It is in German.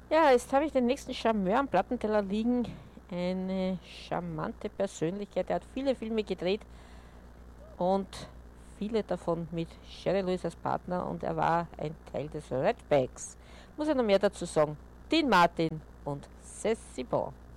Ja, jetzt habe ich den nächsten Charmeur am Plattenteller liegen. Eine charmante Persönlichkeit. Er hat viele Filme gedreht und viele davon mit Jerry Lewis als Partner und er war ein Teil des Redbacks. Muss ich noch mehr dazu sagen? Dean Martin und Ceci Bon.